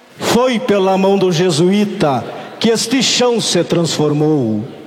Foi pela mão do jesuíta que este chão se transformou.